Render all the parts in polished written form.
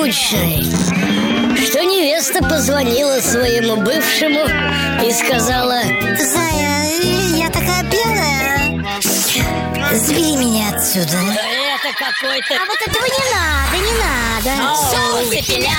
случай, что невеста позвонила своему бывшему и сказала: Зая, я такая пьяная. Забери меня отсюда. Это какой-то... А вот этого не надо. Шоу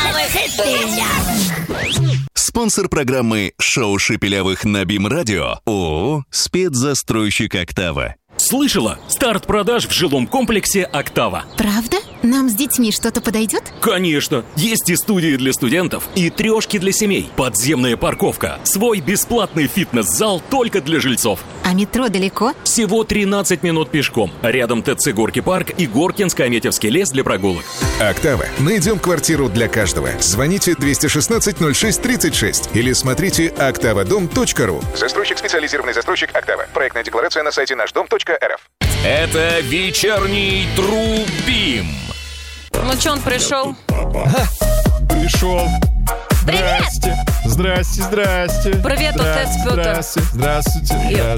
Шепелявых. Спонсор программы «Шоу Шепелявых» на БИМ-радио ООО «Спецзастройщик Октава». Слышала? Старт продаж в жилом комплексе «Октава». Правда? Нам с детьми что-то подойдет? Конечно! Есть и студии для студентов, и трешки для семей, подземная парковка, свой бесплатный фитнес-зал только для жильцов. А метро далеко? Всего 13 минут пешком. Рядом ТЦ «Горки парк» и Горкинско-Аметьевский лес для прогулок. «Октава». Найдем квартиру для каждого. Звоните 216-06-36 или смотрите oktavadom.ru. Застройщик, специализированный застройщик «Октава». Проектная декларация на сайте нашдом.рф. Это вечерний Трубим. Ну что, он пришел? Пришел. Привет! Здрасте. Привет, отец Петр. Здравствуйте.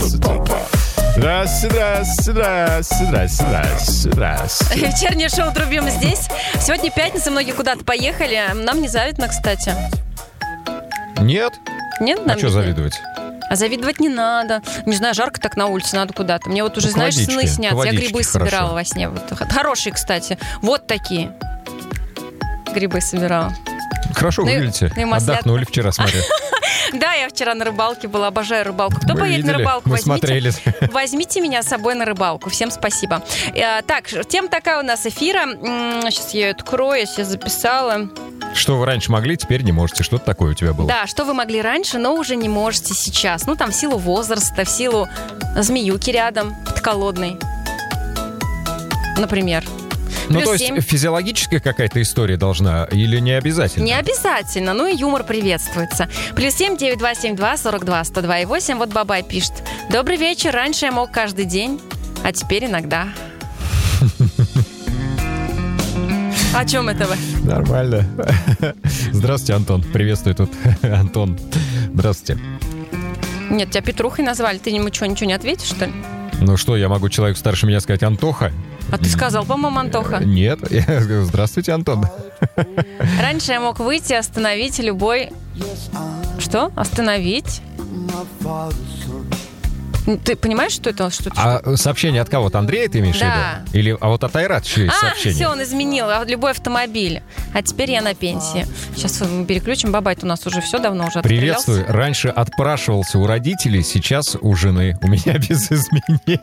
Вечернее шоу «Трубим» здесь. Сегодня пятница, многие куда-то поехали. Нам не завидно, кстати. Нет? Нет, нам А что завидовать? А завидовать не надо. Не знаю, жарко так на улице, надо куда-то. Мне вот уже, знаешь, сны снятся. Я грибы собирала во сне. Вот. Хорошие, кстати. Вот такие. Грибы собирала. Хорошо выглядите. Отдохнули вчера, смотрю. Да, я вчера на рыбалке была, обожаю рыбалку. Кто поедет на рыбалку? Мы смотрели. Возьмите меня с собой на рыбалку. Всем спасибо. Так, тема такая у нас эфира. Сейчас я ее открою, я себе записала. Что вы раньше могли, теперь не можете. Что-то такое у тебя было? Да, что вы могли раньше, но уже не можете сейчас. Ну, там в силу возраста, в силу змеюки рядом, подколодной. Например. Ну, то есть физиологическая какая-то история должна или не обязательно? Не обязательно, ну и юмор приветствуется. +7 9272 42 102 8. Вот Бабай пишет: добрый вечер, раньше я мог каждый день, а теперь иногда. О чем это вы? Нормально. Здравствуйте, Антон. Приветствую тут. Антон, здравствуйте. Нет, тебя Петрухой назвали. Ты ему что, ничего не ответишь, что ли? Ну что, я могу человеку старше меня сказать Антоха? А ты сказал, по-моему, Антоха. Нет, я говорю: здравствуйте, Антон. Раньше я мог выйти, остановить любой... Что? Остановить? Ты понимаешь, что это? А сообщение от кого-то? Андрея ты имеешь в виду? Или от Айрат еще есть сообщение? Все, он изменил. Любой автомобиль. А теперь я на пенсии. Сейчас мы переключим. Бабай-то у нас уже все давно уже отстрелялся. Приветствую. Раньше отпрашивался у родителей, сейчас у жены. У меня без изменений.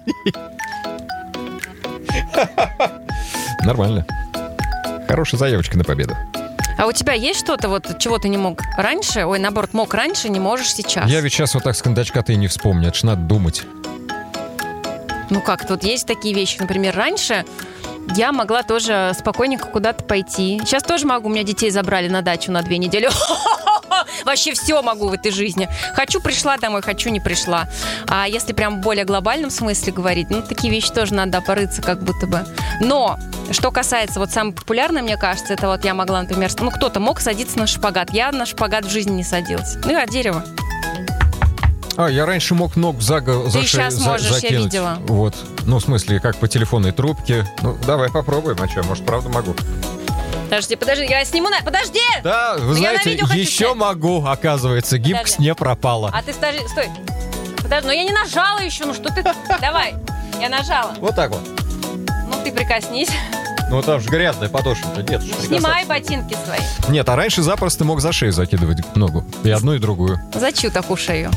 Нормально. Хорошая заявочка на победу. А у тебя есть что-то, вот, чего ты не мог раньше? Ой, наоборот, мог раньше, не можешь сейчас. Я ведь сейчас вот так с кондачка-то и не вспомню. Это ж надо думать. Ну как-то вот есть такие вещи. Например, раньше я могла тоже спокойненько куда-то пойти. Сейчас тоже могу. У меня детей забрали на дачу на 2 недели. Вообще все могу в этой жизни. Хочу — пришла домой, хочу — не пришла. А если прям в более глобальном смысле говорить, ну, такие вещи тоже надо порыться как будто бы. Но что касается, вот самое популярное, мне кажется, это вот я могла, например, ну, кто-то мог садиться на шпагат. Я на шпагат в жизни не садилась. Ну, а дерево. Я раньше мог ногу за шею Ты сейчас можешь, закинуть. я видела. Вот. Ну, в смысле, как по телефонной трубке. Ну, давай попробуем, а что, может, правда могу. Подожди, я сниму подожди! Да, вы знаете, еще могу, оказывается, гибкость не пропала. А ты стой. Подожди, но я не нажала еще, ну что ты... Давай, я нажала. Вот так вот. Ну ты прикоснись. Ну там же грязная подошва-то, нет. Снимай ботинки свои. Нет, а раньше запросто мог за шею закидывать ногу. И одну, и другую. За чью такую шею?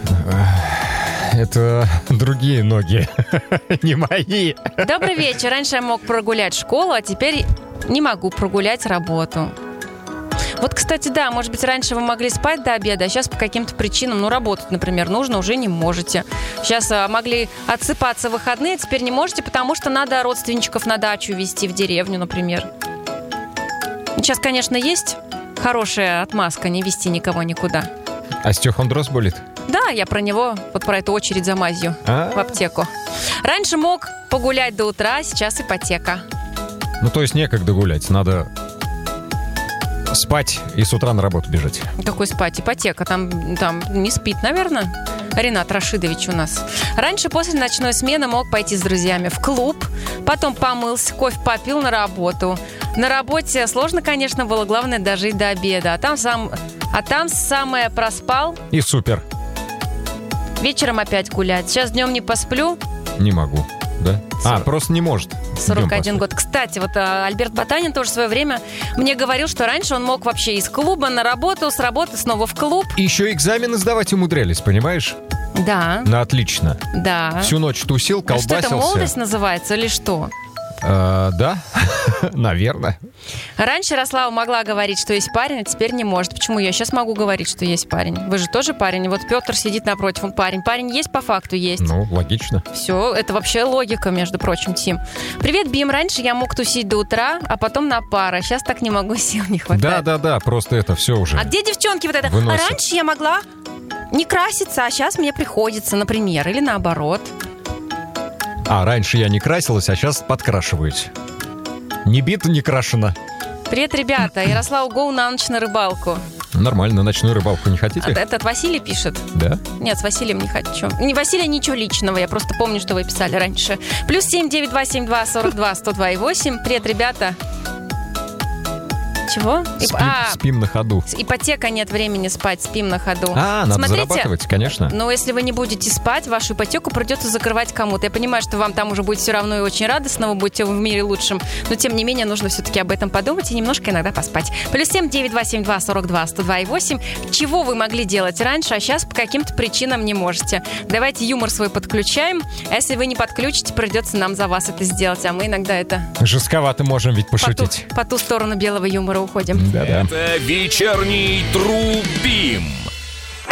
Это другие ноги, не мои. Добрый вечер. Раньше я мог прогулять школу, а теперь не могу прогулять работу. Вот, кстати, да, может быть, раньше вы могли спать до обеда, а сейчас по каким-то причинам, ну, работать, например, нужно, уже не можете. Сейчас могли отсыпаться в выходные, а теперь не можете, потому что надо родственничков на дачу везти, в деревню, например. Сейчас, конечно, есть хорошая отмазка не везти никого никуда. Остеохондроз болит? Да, я про него, вот про эту очередь за мазью в аптеку. Раньше мог погулять до утра, сейчас ипотека. Ну, то есть некогда гулять, надо спать и с утра на работу бежать. Какой спать? Ипотека. Там не спит, наверное, Ренат Рашидович у нас. Раньше после ночной смены мог пойти с друзьями в клуб, потом помылся, кофе попил, на работу. На работе сложно, конечно, было. Главное дожить до обеда. А там самое проспал. И супер. Вечером опять гулять. Сейчас днем не посплю. Не могу, да? Просто не может. 41 год. Кстати, вот Альберт Потанин тоже в свое время мне говорил, что раньше он мог вообще из клуба на работу, с работы снова в клуб. Еще экзамены сдавать умудрялись, понимаешь? Да. На отлично. Да. Всю ночь тусил, колбасился. Что это, молодость называется или что? Да, наверное. Раньше Ярослава могла говорить, что есть парень, а теперь не может. Почему я сейчас могу говорить, что есть парень? Вы же тоже парень. Вот Петр сидит напротив, он парень. Парень есть по факту, есть. Ну, логично. Все, это вообще логика, между прочим, Тим. Привет, Бим. Раньше я мог тусить до утра, а потом на пары. Сейчас так не могу, сил не хватает. Да, просто это все уже. А где девчонки вот это? Выносят. А раньше я могла не краситься, а сейчас мне приходится, например, или наоборот. Раньше я не красилась, а сейчас подкрашиваюсь. Не бита, не крашена. Привет, ребята. Ярослав, гоу на ночь на рыбалку. Нормально, на ночную рыбалку не хотите? Этот Василий пишет. Да? Нет, с Василием не хочу. Не Василий, ничего личного. Я просто помню, что вы писали раньше. Плюс 79272-42-102-8. Привет, ребята. Чего? Спим на ходу. Ипотека, нет времени спать, спим на ходу. Надо зарабатывать, конечно. Но если вы не будете спать, вашу ипотеку придется закрывать кому-то. Я понимаю, что вам там уже будет все равно и очень радостно, вы будете в мире лучшим, но тем не менее нужно все-таки об этом подумать и немножко иногда поспать. Плюс 79272-42-102-8. Чего вы могли делать раньше, а сейчас по каким-то причинам не можете? Давайте юмор свой подключаем. А если вы не подключите, придется нам за вас это сделать, а мы иногда это... Жестковато можем ведь пошутить. По ту сторону белого юмора уходим. Да. Это вечерний Трубим.